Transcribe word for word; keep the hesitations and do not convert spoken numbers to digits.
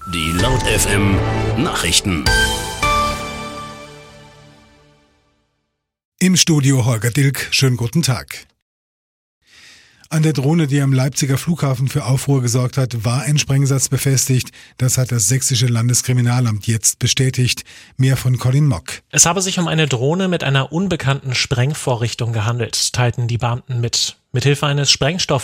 Die Laut F M Nachrichten. Im Studio Holger Dilk, schönen guten Tag. An der Drohne, die am Leipziger Flughafen für Aufruhr gesorgt hat, war ein Sprengsatz befestigt. Das hat das sächsische Landeskriminalamt jetzt bestätigt. Mehr von Colin Mock. Es habe sich um eine Drohne mit einer unbekannten Sprengvorrichtung gehandelt, teilten die Beamten mit. Mithilfe eines Sprengstoff